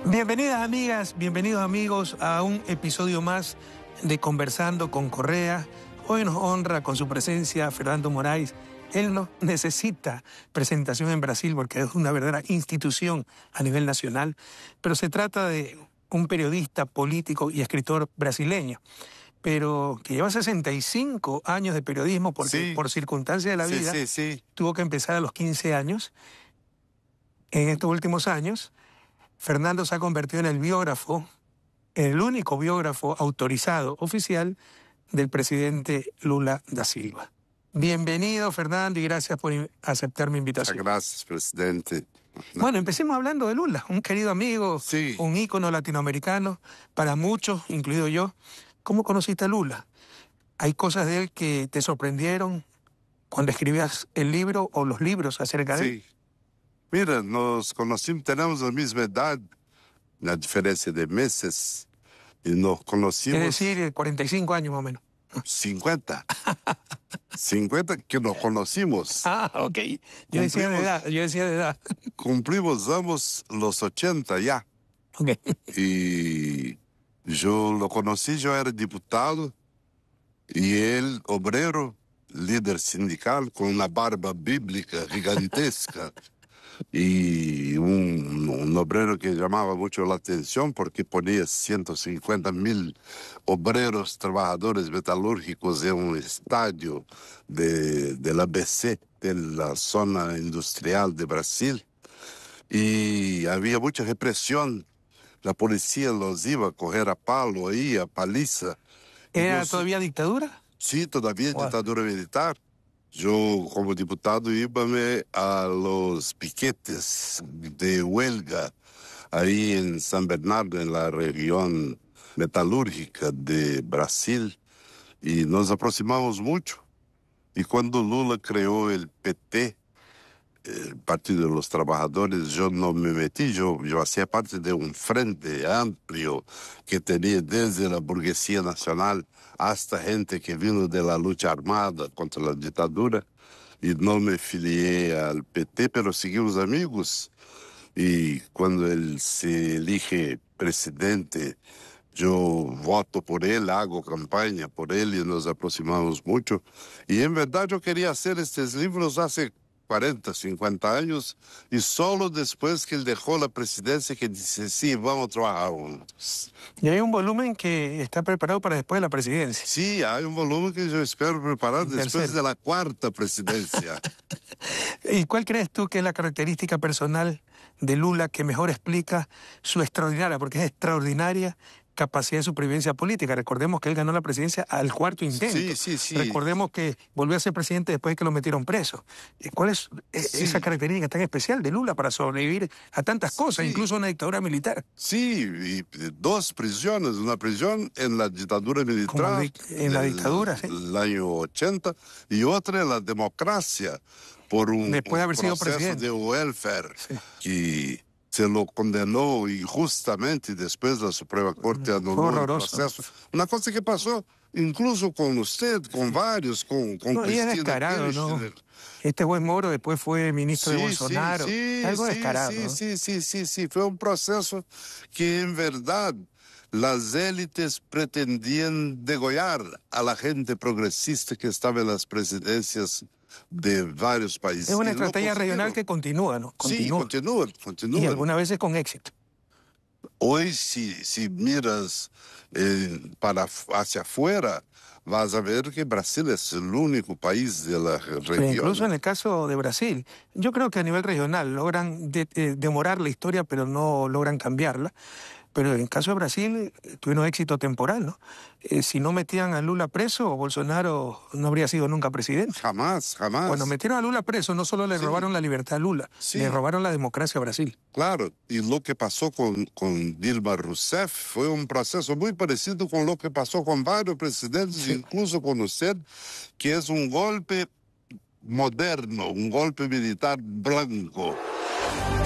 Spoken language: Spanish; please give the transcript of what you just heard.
Bienvenidas amigas, bienvenidos amigos a un episodio más de Conversando con Correa. Hoy nos honra con su presencia Fernando Moraes. Él no necesita presentación en Brasil porque es una verdadera institución a nivel nacional, pero se trata de un periodista, político y escritor brasileño, pero que lleva 65 años de periodismo porque por circunstancias de la vida tuvo que empezar a los 15 años. En estos últimos años, Fernando se ha convertido en el único biógrafo autorizado oficial del presidente Lula da Silva. Bienvenido, Fernando, y gracias por aceptar mi invitación. Muchas gracias, presidente. Bueno, empecemos hablando de Lula, un querido amigo, un ícono latinoamericano para muchos, incluido yo. ¿Cómo conociste a Lula? ¿Hay cosas de él que te sorprendieron cuando escribías el libro o los libros acerca de él? Sí. Mira, nos conocimos, tenemos la misma edad, la diferencia de meses, y nos conocimos... Es decir, 45 años más o menos. 50. 50 que nos conocimos. Ah, ok. Yo decía de edad. Cumplimos ambos los 80 ya. Ok. Y yo lo conocí, yo era diputado, y él, obrero, líder sindical, con una barba bíblica gigantesca. Y un obrero que llamaba mucho la atención porque ponía 150,000 obreros, trabajadores metalúrgicos en un estadio del ABC, de la zona industrial de Brasil. Y había mucha represión. La policía los iba a coger a palo ahí, a paliza. ¿Era todavía dictadura? Sí, todavía dictadura militar. Yo, como diputado, iba a los piquetes de huelga ahí en San Bernardo, en la región metalúrgica de Brasil, y nos aproximamos mucho. Y cuando Lula creó el PT, el Partido de los Trabajadores, yo no me metí, yo hacía parte de un frente amplio que tenía desde la burguesía nacional hasta gente que vino de la lucha armada contra la dictadura, y no me filié al PT, pero seguimos amigos. Y cuando él se elige presidente, yo voto por él, hago campaña por él y nos aproximamos mucho. Y en verdad yo quería hacer estos libros hace 40, 50 años, y solo después que él dejó la presidencia que dice, sí, vamos a trabajar juntos. Y hay un volumen que está preparado para después de la presidencia. Sí, hay un volumen que yo espero preparar después de la cuarta presidencia. ¿Y cuál crees tú que es la característica personal de Lula que mejor explica su extraordinaria, porque es extraordinaria, capacidad de supervivencia política? Recordemos que él ganó la presidencia al cuarto intento. Sí. Recordemos que volvió a ser presidente después de que lo metieron preso. ¿Cuál es esa característica tan especial de Lula para sobrevivir a tantas cosas, incluso a una dictadura militar? Sí, y dos prisiones, una prisión en la dictadura militar, en la dictadura, el año 80, y otra en la democracia, por después de haber sido presidente de welfare, que se lo condenó injustamente y después la Suprema Corte anuló el proceso. Una cosa que pasó incluso con usted, con varios, con Cristina. Y es descarado, ¿no? Este buen Moro después fue ministro de Bolsonaro. Algo descarado. Sí. Fue un proceso que en verdad las élites pretendían degollar a la gente progresista que estaba en las presidencias de varios países. Es una estrategia regional que continúa, ¿no? Continúa. Y algunas veces con éxito. Hoy, si miras hacia afuera, vas a ver que Brasil es el único país de la región. Pero incluso en el caso de Brasil, yo creo que a nivel regional logran demorar la historia, pero no logran cambiarla. Pero en el caso de Brasil tuvieron éxito temporal, ¿no? Si no metían a Lula preso, Bolsonaro no habría sido nunca presidente. Jamás. Cuando metieron a Lula preso, no solo le robaron la libertad a Lula, le robaron la democracia a Brasil. Claro, y lo que pasó con Dilma Rousseff fue un proceso muy parecido con lo que pasó con varios presidentes, incluso con usted, que es un golpe moderno, un golpe militar blanco.